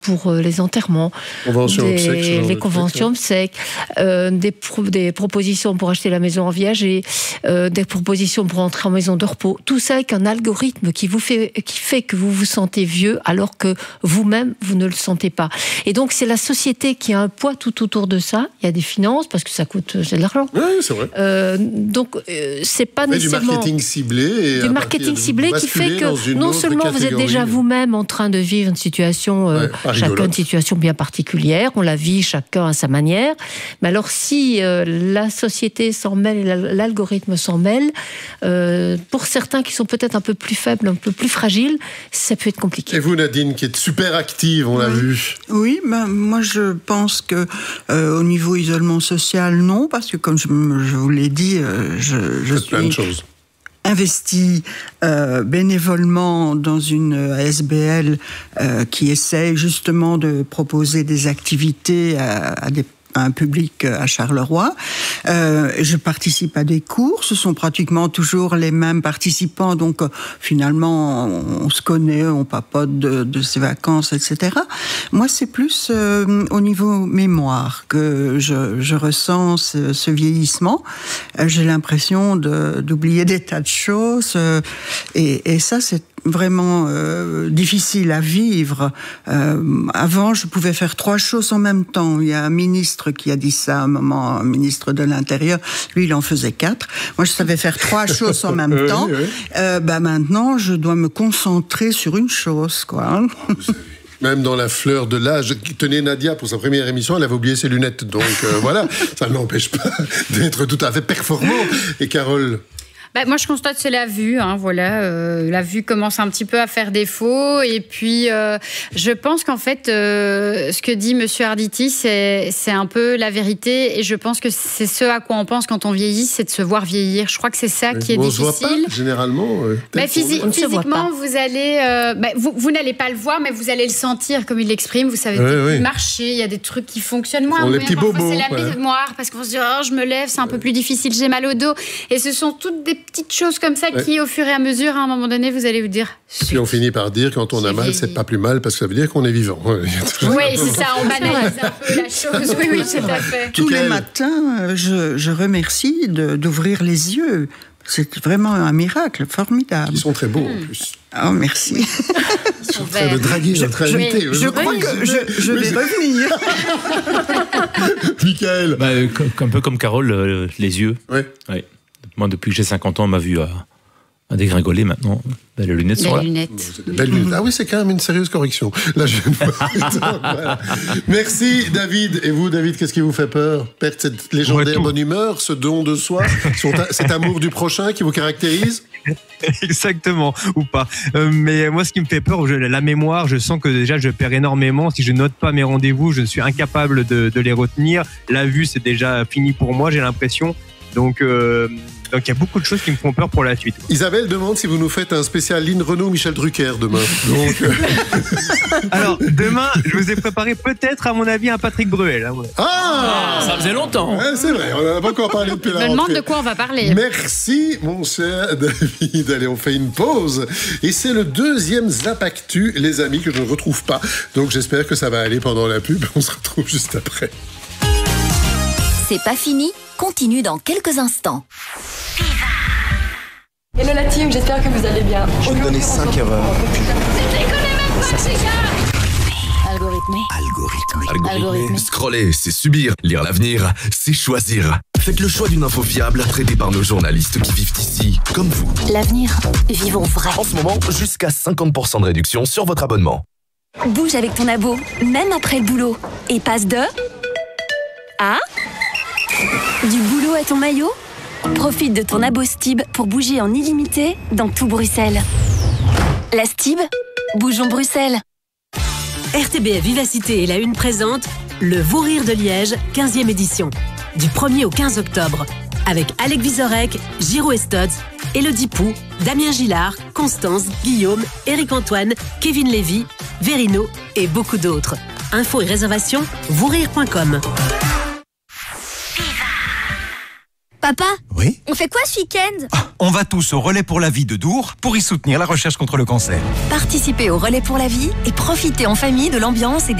pour les enterrements, les conventions obsèques, des propositions pour acheter la maison en viager, des propositions pour entrer en maison de repos. Tout ça avec un algorithme qui fait que vous vous sentez vieux alors que vous-même, vous ne le sentez pas. Et donc, c'est la société qui a un poids tout autour de ça. Il y a des finances, parce que ça coûte de l'argent. Oui, c'est vrai. Donc, c'est pas nécessairement... Du marketing ciblé. Du marketing ciblé qui fait que non seulement vous êtes déjà vous-même en train de vivre une situation, chacun une situation bien particulière, on la vit chacun à sa manière, mais alors si la société s'en mêle et l'algorithme s'en mêle, pour certains qui sont peut-être un peu plus faibles, un peu plus fragiles, ça peut être compliqué. Et vous, Nadine, qui êtes super active, on l'a vu. Oui, moi je pense que au niveau isolement social, non, parce que comme je vous l'ai dit, je suis plein de choses. Investi bénévolement dans une ASBL qui essaie justement de proposer des activités à un public à Charleroi. Je participe à des cours, ce sont pratiquement toujours les mêmes participants, donc finalement on se connaît, on papote de ses vacances, etc. Moi c'est plus au niveau mémoire que je ressens ce vieillissement. J'ai l'impression d'oublier des tas de choses et ça c'est vraiment difficile à vivre. Avant, je pouvais faire 3 choses en même temps. Il y a un ministre qui a dit ça à un moment, un ministre de l'Intérieur. Lui, il en faisait 4. Moi, je savais faire 3 choses en même temps. Maintenant, je dois me concentrer sur une chose, quoi. Même dans la fleur de l'âge. Tenez, Nadia, pour sa première émission, elle avait oublié ses lunettes. Donc voilà, ça ne l'empêche pas d'être tout à fait performant. Et Carole ? Moi, je constate que c'est la vue. La vue commence un petit peu à faire défaut. Et puis, je pense qu'en fait, ce que dit Monsieur Arditi, c'est un peu la vérité. Et je pense que c'est ce à quoi on pense quand on vieillit, c'est de se voir vieillir. Je crois que c'est ça qui est difficile. On se voit pas, généralement. Physiquement, vous allez... vous n'allez pas le voir, mais vous allez le sentir, comme il l'exprime. Vous savez marcher, il y a des trucs qui fonctionnent moins. Les petits bobos. C'est la mémoire, parce qu'on se dit, je me lève, c'est un peu plus difficile, j'ai mal au dos. Et ce sont toutes des petites choses comme ça qui, au fur et à mesure, à un moment donné, vous allez vous dire... Puis on finit par dire, quand on a mal, c'est pas plus mal, parce que ça veut dire qu'on est vivant. Oui, c'est ça, on banalise un peu la chose. Oui, tout à fait. Tous les matins, je remercie d'ouvrir les yeux. C'est vraiment un miracle formidable. Ils sont très beaux, en plus. Oh, merci. Je suis en train de draguer notre invité. Je crois que je vais revenir. Michael. Un peu comme Carole, les yeux. Oui. Ouais. Moi, depuis que j'ai 50 ans, ma vue a dégringolé maintenant. Les lunettes sont là. Belles lunettes. Ah oui, c'est quand même une sérieuse correction. Là, je viens de voir. Voilà. Merci, David. Et vous, David, qu'est-ce qui vous fait peur ? Perdre cette légendaire bonne humeur, ce don de soi, cet amour du prochain qui vous caractérise ? Exactement, ou pas. Mais moi, ce qui me fait peur, la mémoire, je sens que déjà, je perds énormément. Si je note pas mes rendez-vous, je suis incapable de les retenir. La vue, c'est déjà fini pour moi, j'ai l'impression. Donc, il y a beaucoup de choses qui me font peur pour la suite. Isabelle demande si vous nous faites un spécial Lynn Renaud, Michel Drucker demain. Donc, Alors, demain, je vous ai préparé peut-être, à mon avis, un Patrick Bruel. Ça faisait longtemps. Ouais, c'est vrai, on n'en a pas encore parlé depuis la rentrée. Je me demande de quoi on va parler. Merci, mon cher David. Allez, on fait une pause. Et c'est le 2e Zap Actu, les amis, que je ne retrouve pas. Donc, j'espère que ça va aller pendant la pub. On se retrouve juste après. C'est pas fini, continue dans quelques instants. Hello la team, j'espère que vous allez bien. Je vais te donner 5 erreurs. Algorithmé. Scroller, c'est subir. Lire l'avenir, c'est choisir. Faites le choix d'une info fiable, traitée par nos journalistes qui vivent ici, comme vous. L'avenir, vivons vrai. En ce moment, jusqu'à 50% de réduction sur votre abonnement. Bouge avec ton abo, même après le boulot. Et passe de... à... du boulot à ton maillot. Profite de ton abo Stib pour bouger en illimité dans tout Bruxelles. La Stib, bougeons Bruxelles. RTBF Vivacité et la Une présente le Vous Rire de Liège, 15e édition. Du 1er au 15 octobre. Avec Alec Vizorek, Giro Estotz, Élodie Pou, Damien Gillard, Constance, Guillaume, Éric Antoine, Kevin Lévy, Verino et beaucoup d'autres. Infos et réservations, vousrire.com. Papa, Oui. On fait quoi ce week-end? On va tous au Relais pour la vie de Dour pour y soutenir la recherche contre le cancer. Participez au Relais pour la vie et profitez en famille de l'ambiance et des